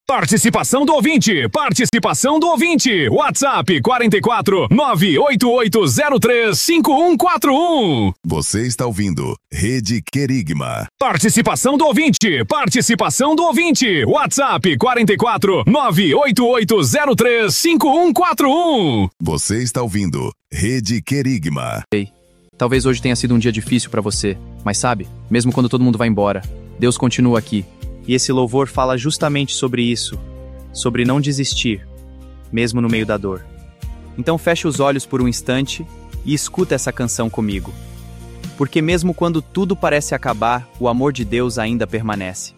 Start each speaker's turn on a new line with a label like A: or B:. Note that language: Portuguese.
A: Participação do ouvinte, participação do ouvinte. WhatsApp 44 98803 5141.
B: Você está ouvindo Rede Querigma.
A: Participação do ouvinte, participação do ouvinte. WhatsApp 44 98803 5141.
B: Você está ouvindo Rede Querigma.
C: Talvez hoje tenha sido um dia difícil pra você, mas sabe, mesmo quando todo mundo vai embora, Deus continua aqui. E esse louvor fala justamente sobre isso, sobre não desistir, mesmo no meio da dor. Então feche os olhos por um instante e escuta essa canção comigo. Porque mesmo quando tudo parece acabar, o amor de Deus ainda permanece.